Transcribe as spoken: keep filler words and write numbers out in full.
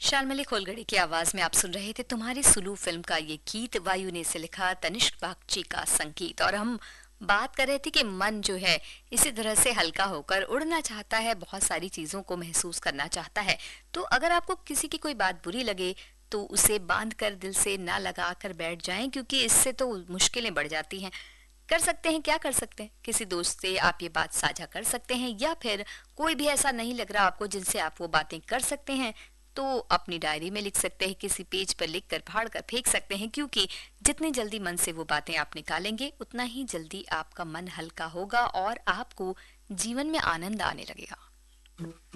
शाल्मली खोलगड़े की आवाज में आप सुन रहे थे तुम्हारी सुलू फिल्म का ये गीत। वायु ने से लिखा, तनिष्क बागची का संगीत। और हम बात कर रहे थे कि मन जो है इसी तरह से हल्का होकर उड़ना चाहता है, बहुत सारी चीजों को महसूस करना चाहता है। तो अगर आपको किसी की कोई बात बुरी लगे तो उसे बांध कर दिल से ना लगा कर बैठ जाएं, क्योंकि इससे तो मुश्किलें बढ़ जाती हैं। कर सकते हैं, क्या कर सकते हैं, किसी दोस्त से आप ये बात साझा कर सकते हैं, या फिर कोई भी ऐसा नहीं लग रहा आपको जिनसे आप वो बातें कर सकते हैं तो अपनी डायरी में लिख सकते हैं, किसी पेज पर लिख कर फाड़ कर फेंक सकते हैं। क्योंकि जितनी जल्दी मन से वो बातें आप निकालेंगे उतना ही जल्दी आपका मन हल्का होगा और आपको जीवन में आनंद आने लगेगा।